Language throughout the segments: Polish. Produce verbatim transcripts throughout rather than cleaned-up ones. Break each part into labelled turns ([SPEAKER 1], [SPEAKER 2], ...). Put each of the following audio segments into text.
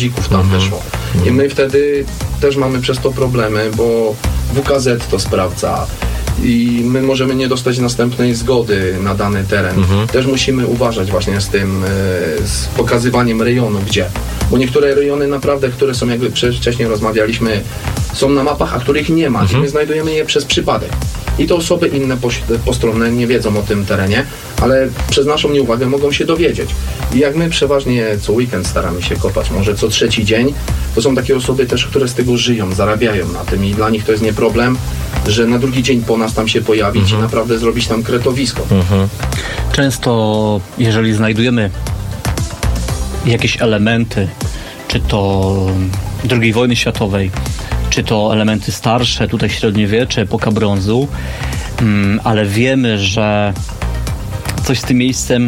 [SPEAKER 1] dzików tam
[SPEAKER 2] Mhm.
[SPEAKER 1] wyszło. I my wtedy też mamy przez to problemy, bo W K Z to sprawdza i my możemy nie dostać następnej zgody na dany teren.
[SPEAKER 2] Mhm.
[SPEAKER 1] Też musimy uważać właśnie z tym, e, z pokazywaniem rejonu, gdzie. Bo niektóre rejony naprawdę, które są, jakby wcześniej rozmawialiśmy, są na mapach, a których nie ma.
[SPEAKER 2] Mhm.
[SPEAKER 1] I my znajdujemy je przez przypadek. I to osoby inne postronne nie wiedzą o tym terenie, ale przez naszą nieuwagę mogą się dowiedzieć. I jak my przeważnie co weekend staramy się kopać, może co trzeci dzień, to są takie osoby też, które z tego żyją, zarabiają na tym i dla nich to jest nie problem, że na drugi dzień po nas tam się pojawić
[SPEAKER 2] Mhm.
[SPEAKER 1] i naprawdę zrobić tam kretowisko.
[SPEAKER 2] Mhm.
[SPEAKER 3] Często, jeżeli znajdujemy jakieś elementy, czy to drugiej wojny światowej, czy to elementy starsze, tutaj średniowiecze, epoka brązu, mm, ale wiemy, że coś z tym miejscem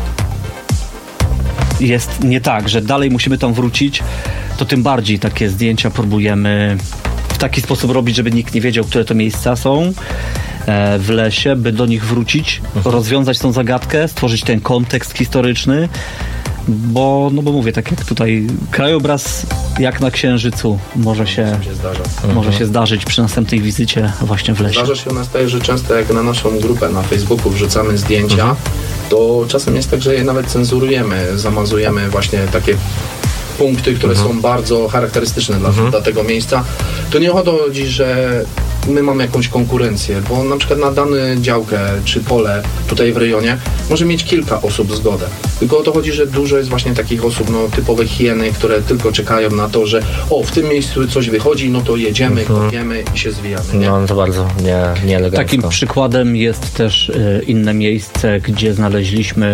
[SPEAKER 3] jest nie tak, że dalej musimy tam wrócić, to tym bardziej takie zdjęcia próbujemy w taki sposób robić, żeby nikt nie wiedział, które to miejsca są e, w lesie, by do nich wrócić,
[SPEAKER 2] Mhm.
[SPEAKER 3] rozwiązać tą zagadkę, stworzyć ten kontekst historyczny, bo, no bo mówię, tak jak tutaj krajobraz jak na Księżycu może się,
[SPEAKER 1] Co się zdarza.
[SPEAKER 3] może się zdarzyć przy następnej wizycie właśnie w lesie.
[SPEAKER 1] Zdarza się u nas tak, że często jak na naszą grupę na Facebooku wrzucamy zdjęcia,
[SPEAKER 2] Mhm.
[SPEAKER 1] to czasem jest tak, że je nawet cenzurujemy, zamazujemy właśnie takie punkty, które
[SPEAKER 2] Mhm.
[SPEAKER 1] są bardzo charakterystyczne dla,
[SPEAKER 2] Mhm.
[SPEAKER 1] dla tego miejsca. To nie chodzi, że my mamy jakąś konkurencję, bo na przykład na daną działkę czy pole tutaj w rejonie może mieć kilka osób zgodę. Tylko o to chodzi, że dużo jest właśnie takich osób, no typowe hieny, które tylko czekają na to, że o, w tym miejscu coś wychodzi, no to jedziemy,
[SPEAKER 2] Mhm.
[SPEAKER 1] kopiemy i się zwijamy. Nie?
[SPEAKER 2] No to bardzo nie, nieelegancko.
[SPEAKER 3] Takim przykładem jest też y, inne miejsce, gdzie znaleźliśmy,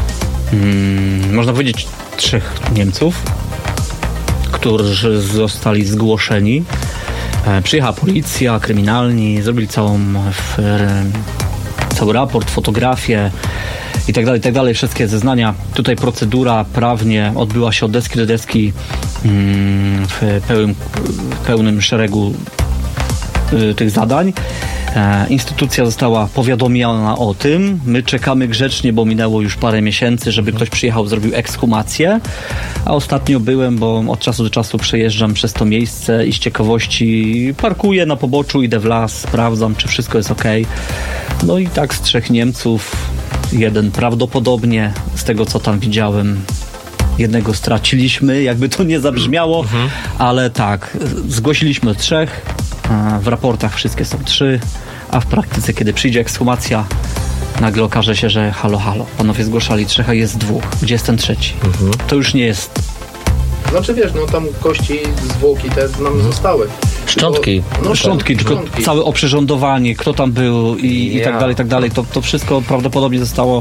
[SPEAKER 3] mm, można powiedzieć, trzech Niemców, którzy zostali zgłoszeni. E, przyjechała policja, kryminalni, zrobili całą, w, e, cały raport, fotografię i tak dalej, i tak dalej, wszystkie zeznania. Tutaj procedura prawnie odbyła się od deski do deski mm, w, pełnym, w pełnym szeregu y, tych zadań. E, instytucja została powiadomiona o tym. My czekamy grzecznie, bo minęło już parę miesięcy, żeby ktoś przyjechał, zrobił ekshumację. A ostatnio byłem, bo od czasu do czasu przejeżdżam przez to miejsce i z ciekawości parkuję na poboczu, idę w las, sprawdzam, czy wszystko jest ok. No i tak z trzech Niemców, jeden prawdopodobnie, z tego co tam widziałem, jednego straciliśmy, jakby to nie zabrzmiało,
[SPEAKER 2] Mhm.
[SPEAKER 3] ale tak, zgłosiliśmy trzech, a w raportach wszystkie są trzy, a w praktyce, kiedy przyjdzie ekshumacja, nagle okaże się, że halo, halo, panowie zgłaszali trzech, a jest dwóch. Gdzie jest ten trzeci?
[SPEAKER 2] Mhm.
[SPEAKER 3] To już nie jest.
[SPEAKER 1] Znaczy wiesz, no tam kości, zwłoki te nam zostały.
[SPEAKER 2] Szczątki.
[SPEAKER 1] Tylko- no,
[SPEAKER 3] Szczątki, tylko
[SPEAKER 1] szczątki.
[SPEAKER 3] całe oprzyrządowanie, kto tam był i, i
[SPEAKER 2] Ja.
[SPEAKER 3] tak dalej, i tak dalej, to, to wszystko prawdopodobnie zostało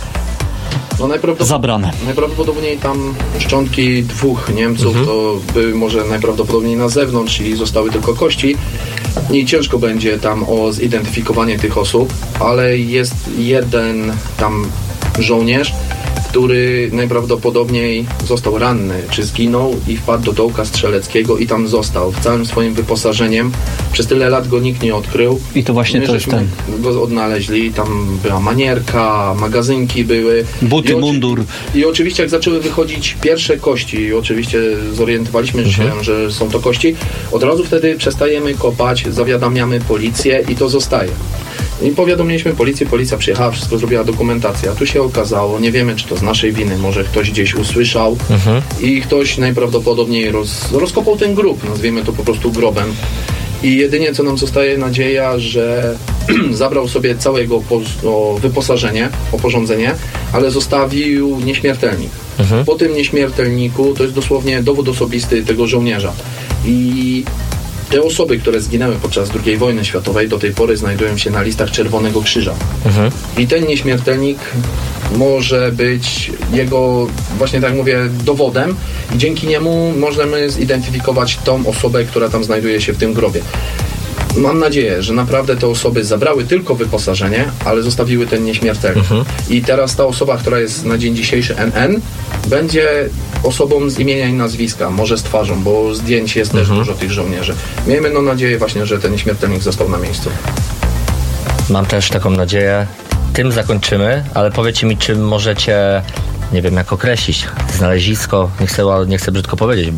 [SPEAKER 1] No najprawdopodobniej,
[SPEAKER 3] zabrane.
[SPEAKER 1] najprawdopodobniej tam szczątki dwóch Niemców
[SPEAKER 2] Mhm.
[SPEAKER 1] to były może najprawdopodobniej na zewnątrz i zostały tylko kości. I ciężko będzie tam o zidentyfikowanie tych osób, ale jest jeden tam żołnierz, który najprawdopodobniej został ranny, czy zginął i wpadł do dołka strzeleckiego i tam został w całym swoim wyposażeniem. Przez tyle lat go nikt nie odkrył.
[SPEAKER 3] I to właśnie
[SPEAKER 1] My
[SPEAKER 3] to jest
[SPEAKER 1] żeśmy
[SPEAKER 3] ten.
[SPEAKER 1] go odnaleźli, tam była manierka, magazynki były.
[SPEAKER 3] Buty,
[SPEAKER 1] I oczy-
[SPEAKER 3] mundur.
[SPEAKER 1] I oczywiście jak zaczęły wychodzić pierwsze kości, oczywiście zorientowaliśmy się,
[SPEAKER 2] Mhm.
[SPEAKER 1] że są to kości, od razu wtedy przestajemy kopać, zawiadamiamy policję i to zostaje. I powiadomiliśmy policję, policja przyjechała, wszystko zrobiła dokumentację, a tu się okazało, nie wiemy czy to z naszej winy, może ktoś gdzieś usłyszał
[SPEAKER 2] Mhm.
[SPEAKER 1] i ktoś najprawdopodobniej roz, rozkopał ten grób, nazwijmy to po prostu grobem. I jedynie co nam zostaje nadzieja, że zabrał sobie całe jego po- o, wyposażenie, oporządzenie, ale zostawił nieśmiertelnik.
[SPEAKER 2] Mhm.
[SPEAKER 1] Po tym nieśmiertelniku to jest dosłownie dowód osobisty tego żołnierza. I te osoby, które zginęły podczas drugiej wojny światowej do tej pory znajdują się na listach Czerwonego Krzyża.
[SPEAKER 2] Mhm.
[SPEAKER 1] I ten nieśmiertelnik może być jego, właśnie tak jak mówię, dowodem i dzięki niemu możemy zidentyfikować tą osobę, która tam znajduje się w tym grobie. Mam nadzieję, że naprawdę te osoby zabrały tylko wyposażenie, ale zostawiły ten nieśmiertelnik.
[SPEAKER 2] Mhm.
[SPEAKER 1] I teraz ta osoba, która jest na dzień dzisiejszy N N, będzie osobą z imienia i nazwiska, może z twarzą, bo zdjęć jest też
[SPEAKER 2] Mhm.
[SPEAKER 1] dużo tych żołnierzy. Miejmy no nadzieję właśnie, że ten nieśmiertelnik został na miejscu.
[SPEAKER 2] Mam też taką nadzieję. Tym zakończymy, ale powiedzcie mi, czy możecie, nie wiem jak określić, znalezisko, nie chcę, nie chcę brzydko powiedzieć,